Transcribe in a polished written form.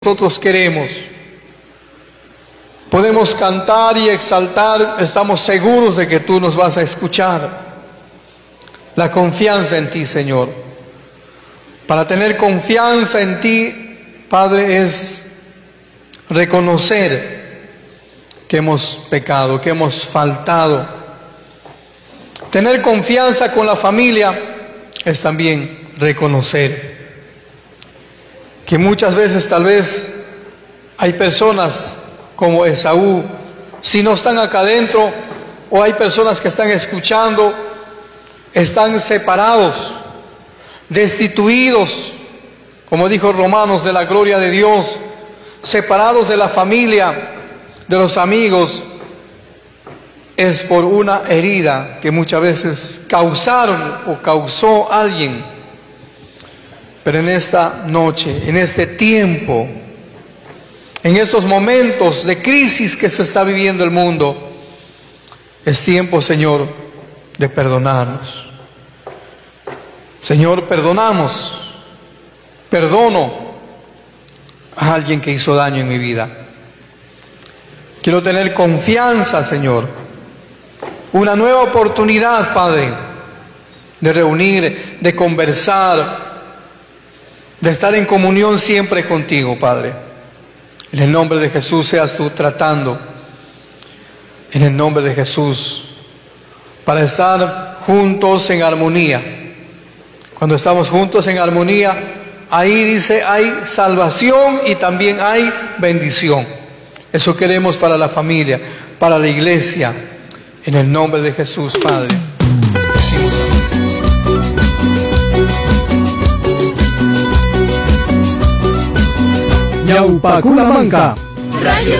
nosotros queremos. Podemos cantar y exaltar, estamos seguros de que tú nos vas a escuchar. La confianza en ti, Señor. Para tener confianza en ti, Padre, es reconocer que hemos pecado, que hemos faltado. Tener confianza con la familia es también reconocer que muchas veces tal vez hay personas como Esaú, si no están acá adentro, o hay personas que están escuchando, están separados, destituidos, como dijo Romanos, de la gloria de Dios, separados de la familia, de los amigos. Es por una herida que muchas veces causaron o causó alguien. Pero en esta noche, en este tiempo, en estos momentos de crisis que se está viviendo el mundo, es tiempo, Señor, de perdonarnos. Señor, perdonamos, perdono a alguien que hizo daño en mi vida. Quiero tener confianza, Señor, una nueva oportunidad, Padre, de reunir, de conversar, de estar en comunión siempre contigo, Padre. En el nombre de Jesús seas tú tratando, en el nombre de Jesús, para estar juntos en armonía. Cuando estamos juntos en armonía, ahí dice hay salvación y también hay bendición. Eso queremos para la familia, para la iglesia, en el nombre de Jesús, Padre. Ñaupacunamanca. Radio